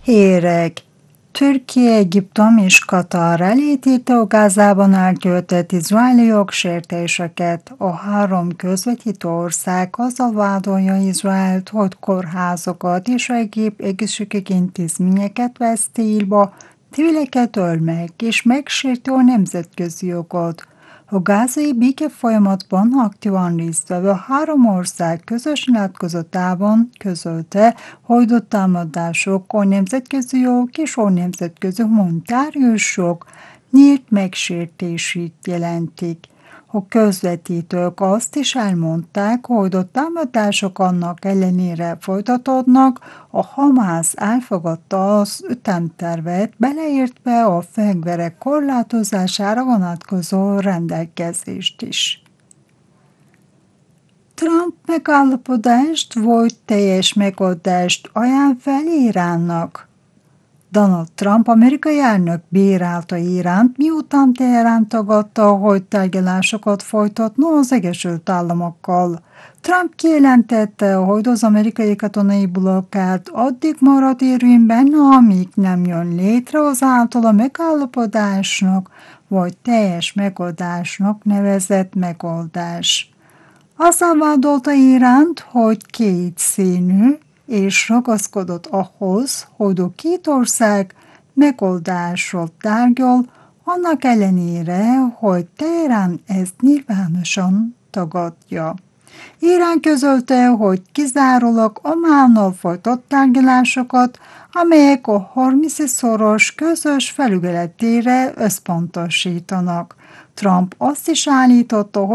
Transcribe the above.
Hírek. Türkiye, Egyiptom és Katar elítélte a Gázában elkövetett izraeli jogsértéseket. A három közvetítő ország azzal vádolja Izraelt, hogy kórházokat és egyéb egészségügyi intézményeket vesz célba, civileket öl meg és megsérti a nemzetközi jogot. A gázai béke folyamatban aktívan résztvevő három ország közös nyilatkozatában közölte, hogy a támadások a nemzetközi jog és a nemzetközi humanitárius jog nyílt megsértését jelentik. A közvetítők azt is elmondták, hogy a támadások annak ellenére folytatódnak, a Hamász elfogadta az ütemtervet, beleértve a fegyverek korlátozására vonatkozó rendelkezést is. Trump megállapodást vagy teljes megoldást ajánl fel Iránnak. Donald Trump amerikai elnök bírálta Iránt, miután Teherán tagadta, hogy tárgyalásokat folytatna az Egyesült Államokkal. Trump kijelentette, hogy az amerikai katonai blokkád addig marad érvényben, amíg nem jön létre az általa megállapodásnak vagy teljes megoldásnak nevezett megoldás. Azzal vádolta Iránt, hogy kétszínű, és ragaszkodott ahhoz, hogy a két ország megoldásról tárgyal, annak ellenére, hogy Teherán ezt nyilvánosan tagadja. Irán közölte, hogy kizárólag Ománnal folytat tárgyalásokat, amelyek a Hormuzi-szoros közös felügyeletére összpontosítanak. Trump azt is állította,